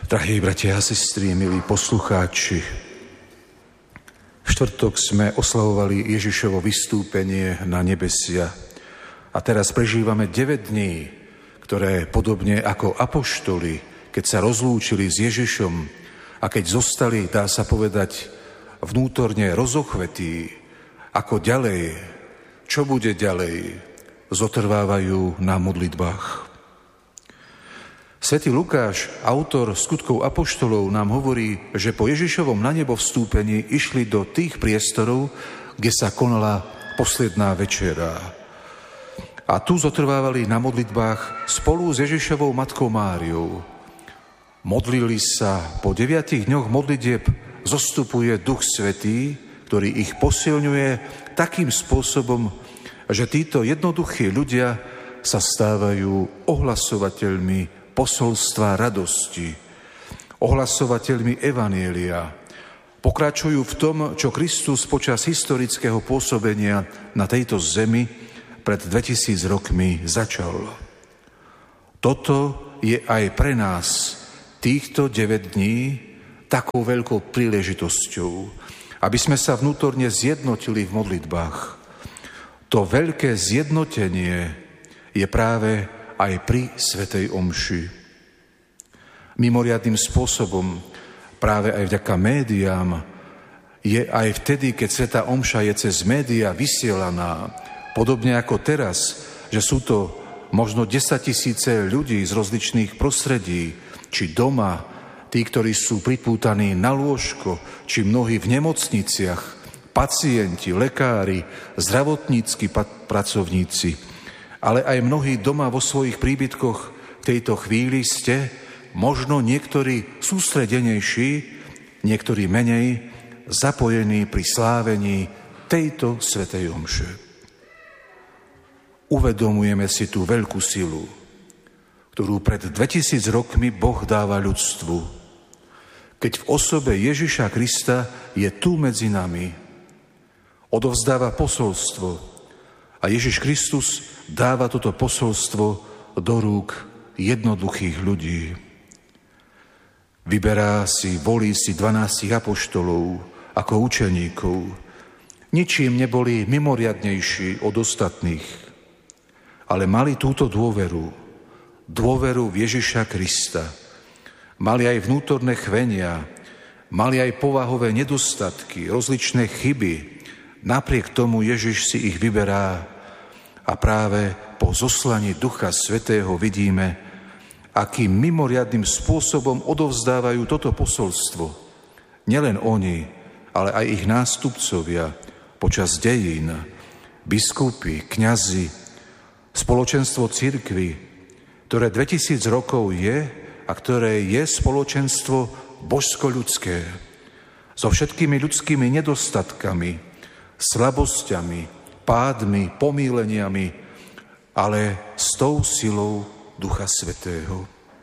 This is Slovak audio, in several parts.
Drahí bratia a sestry, milí poslucháči, v štvrtok sme oslavovali Ježišovo vystúpenie na nebesia a teraz prežívame 9 dní, ktoré podobne ako apoštoli, keď sa rozlúčili s Ježišom a keď zostali, dá sa povedať, vnútorne rozochvetí, ako ďalej, čo bude ďalej, zotrvávajú na modlitbách. Svätý Lukáš, autor Skutkov apoštolov, nám hovorí, že po Ježišovom na nebo vstúpení išli do tých priestorov, kde sa konala posledná večera. A tu zotrvávali na modlitbách spolu s Ježišovou matkou Máriou. Modlili sa, po 9 dňoch modlitieb zostupuje Duch Svätý, ktorý ich posilňuje takým spôsobom, že títo jednoduchí ľudia sa stávajú ohlasovateľmi posolstva radosti, ohlasovateľmi evanjelia. Pokračujú v tom, čo Kristus počas historického pôsobenia na tejto zemi pred 2000 rokmi začal. Toto je aj pre nás týchto 9 dní takou veľkou príležitosťou, aby sme sa vnútorne zjednotili v modlitbách. To veľké zjednotenie je práve aj pri svätej omši. Mimoriadnym spôsobom, práve aj vďaka médiám, je aj vtedy, keď svätá omša je cez médiá vysielaná, podobne ako teraz, že sú to možno 10 000 ľudí z rozličných prostredí, či doma, tí, ktorí sú pripútaní na lôžko, či mnohí v nemocniciach, pacienti, lekári, zdravotnícki pracovníci, ale aj mnohí doma vo svojich príbytkoch v tejto chvíli ste, možno niektorí sústredenejší, niektorí menej, zapojení pri slávení tejto svätej omše. Uvedomujeme si tú veľkú silu, ktorú pred 2000 rokmi Boh dáva ľudstvu, keď v osobe Ježiša Krista je tu medzi nami, odovzdáva posolstvo a Ježiš Kristus dáva toto posolstvo do rúk jednoduchých ľudí. Vyberá si, volí si 12 apoštolov ako učeníkov. Ničím neboli mimoriadnejší od ostatných, ale mali túto dôveru v Ježiša Krista. Mali aj vnútorné chvenia, mali aj povahové nedostatky, rozličné chyby. Napriek tomu Ježiš si ich vyberá a práve po zoslaní Ducha Svätého vidíme, akým mimoriadnym spôsobom odovzdávajú toto posolstvo. Nielen oni, ale aj ich nástupcovia počas dejín, biskupy, kňazi, spoločenstvo cirkvi, ktoré 2000 rokov je a ktoré je spoločenstvo božsko-ľudské, so všetkými ľudskými nedostatkami, slabosťami, pádmi, pomýleniami, ale s tou silou Ducha Svätého.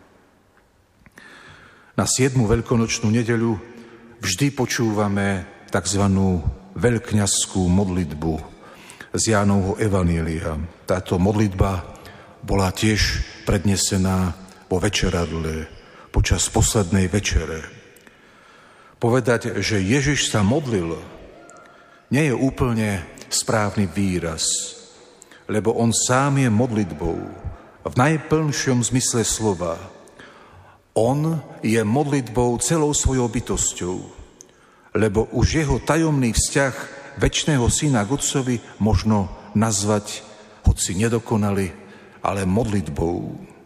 Na 7. veľkonočnú nedeľu vždy počúvame tzv. Veľkňazskú modlitbu z Jánovho evanjelia. Táto modlitba bola tiež prednesená vo večeradle počas poslednej večere. Povedať, že Ježiš sa modlil, nie je úplne správny výraz, lebo on sám je modlitbou v najplnšom zmysle slova. On je modlitbou celou svojou bytosťou, lebo už jeho tajomný vzťah večného syna k Otcovi možno nazvať, hoci nedokonali, ale modlitbou.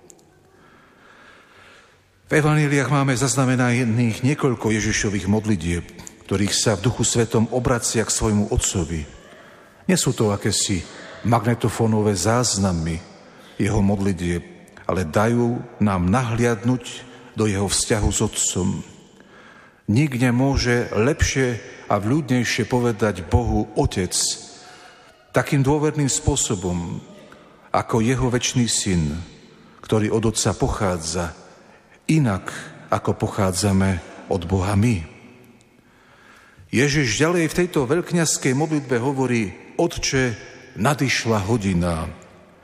V evanjeliách máme zaznamenaných niekoľko Ježišových modlitieb, ktorých sa v Duchu Svetom obracia k svojmu Otcovi. Nie sú to akési magnetofónové záznamy jeho modlitieb, ale dajú nám nahliadnuť do jeho vzťahu s Otcom. Nik nemôže lepšie a vľúdnejšie povedať Bohu Otec takým dôverným spôsobom, ako jeho večný syn, ktorý od Otca pochádza, inak ako pochádzame od Boha my. Ježiš ďalej v tejto veľkňazskej modlitbe hovorí: Otče, nadišla hodina.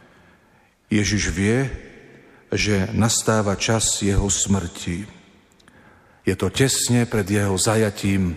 Ježiš vie, že nastáva čas jeho smrti. Je to tesne pred jeho zajatím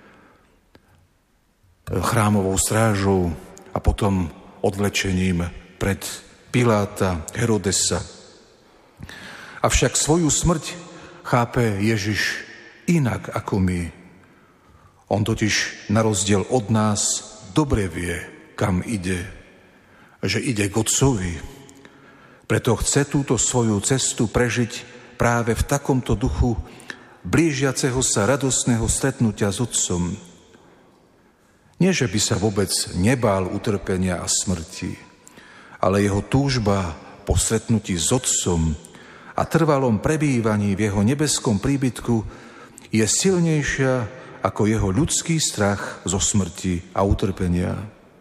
chrámovou strážou a potom odvlečením pred Piláta, Herodesa. Avšak svoju smrť chápe Ježiš inak ako my. On totiž na rozdiel od nás dobre vie, kam ide, že ide k Otcovi. Preto chce túto svoju cestu prežiť práve v takomto duchu blížiaceho sa radostného stretnutia s Otcom. Nie, že by sa vôbec nebál utrpenia a smrti, ale jeho túžba po stretnutí s Otcom a trvalom prebývaní v jeho nebeskom príbytku je silnejšia ako jeho ľudský strach zo smrti a utrpenia.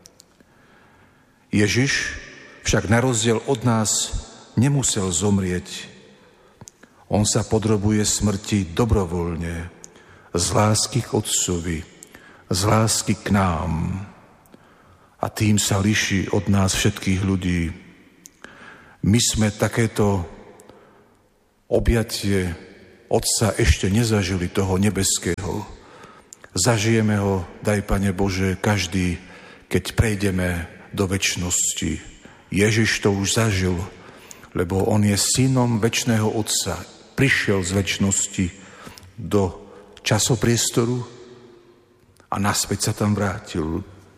Ježiš však na rozdiel od nás nemusel zomrieť. On sa podrobuje smrti dobrovoľne, z lásky k Otcovi, z lásky k nám. A tým sa líši od nás všetkých ľudí. My sme takéto objatie Otca ešte nezažili, toho nebeského. Zažijeme ho, daj Pane Bože, každý, keď prejdeme do večnosti. Ježiš to už zažil, lebo on je synom večného Otca. Prišiel z večnosti do časopriestoru a naspäť sa tam vrátil.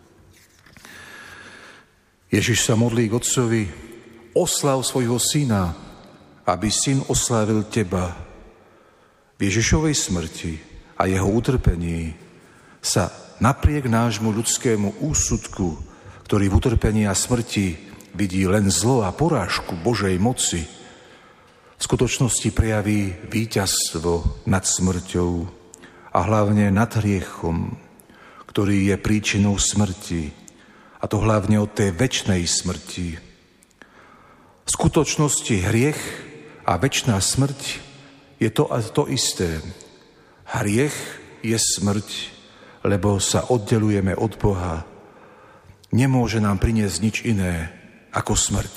Ježiš sa modlí k Otcovi: osláv svojho syna, aby syn oslávil teba. V Ježišovej smrti a jeho utrpení sa napriek nášmu ľudskému úsudku, ktorý v utrpení a smrti vidí len zlo a porážku Božej moci, v skutočnosti prejaví víťazstvo nad smrťou a hlavne nad hriechom, ktorý je príčinou smrti, a to hlavne od tej večnej smrti. V skutočnosti hriech a večná smrť je to isté. Hriech je smrť, lebo sa oddelujeme od Boha. Nemôže nám priniesť nič iné ako smrť.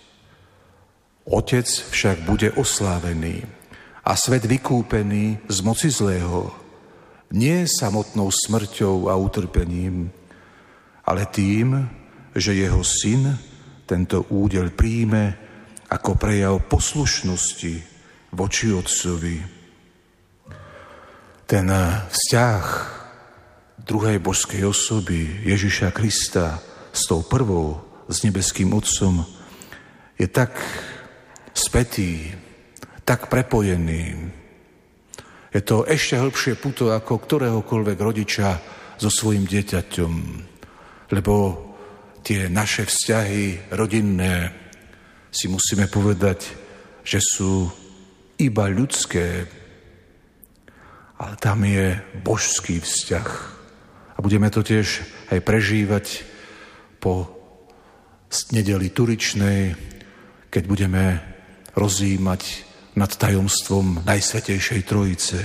Otec však bude oslávený a svet vykúpený z moci zlého, nie samotnou smrťou a utrpením, ale tým, že jeho syn tento údel príjme ako prejav poslušnosti voči Otcovi. Ten vzťah druhej božskej osoby Ježiša Krista s tou prvou, s nebeským Otcom, je tak spätý, tak prepojený. Je to ešte hĺbšie puto ako ktoréhokoľvek rodiča so svojím dieťaťom, lebo tie naše vzťahy rodinné, si musíme povedať, že sú iba ľudské, ale tam je božský vzťah. A budeme to tiež aj prežívať po nedeli Turičnej, keď budeme rozjímať nad tajomstvom Najsvätejšej Trojice.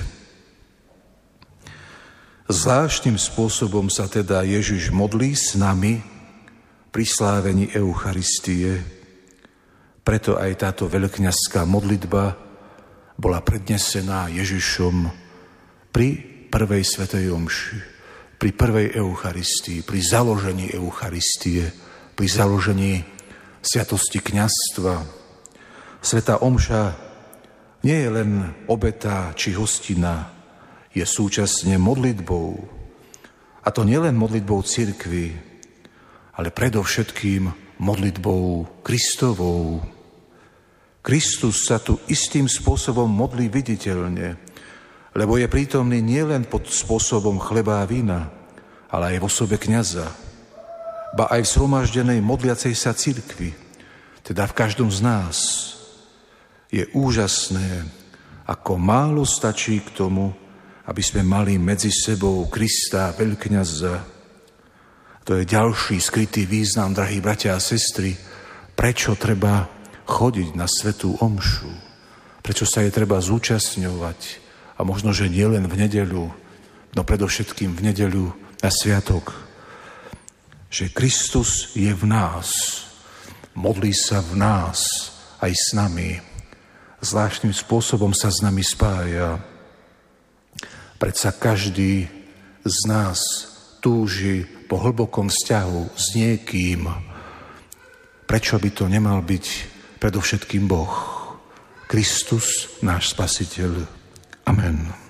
Zvláštnym spôsobom sa teda Ježiš modlí s nami pri slávení Eucharistie. Preto aj táto veľkňazská modlitba bola prednesená Ježišom pri prvej svätej omši, pri prvej Eucharistii, pri založení Eucharistie, pri založení sviatosti kňazstva. Svätá omša nie je len obeta či hostina, je súčasne modlitbou. A to nielen modlitbou cirkvi, ale predovšetkým modlitbou Kristovou. Kristus sa tu istým spôsobom modlí viditeľne, lebo je prítomný nielen pod spôsobom chleba a vína, ale aj v osobe kňaza, ba aj v zhromaždenej modliacej sa cirkvi, teda v každom z nás. Je úžasné, ako málo stačí k tomu, aby sme mali medzi sebou Krista, veľkňaza. To je ďalší skrytý význam, drahí bratia a sestry, prečo treba chodiť na svätú omšu, prečo sa je treba zúčastňovať. A možno, že nie len v nedeľu, no predovšetkým v nedeľu na sviatok. Že Kristus je v nás, modlí sa v nás aj s nami. Zvláštnym spôsobom sa s nami spája. Predsa každý z nás túži po hlbokom vzťahu s niekým. Prečo by to nemal byť predovšetkým Boh, Kristus, náš Spasiteľ? Amen.